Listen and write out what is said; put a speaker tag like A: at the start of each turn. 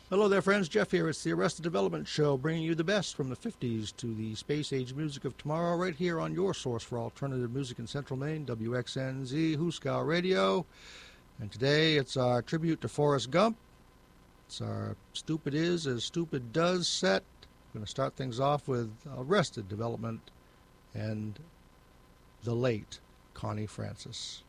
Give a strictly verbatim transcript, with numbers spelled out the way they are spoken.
A: Hello there, friends. Jeff here. It's the Arrested Development Show, bringing you the best from the fifties to the space-age music of tomorrow, right here on your source for alternative music in Central Maine, W X N Z, Hooskow Radio. And today it's our tribute to Forrest Gump. It's our Stupid Is as Stupid Does set. We're going to start things off with Arrested Development and the late Connie Francis.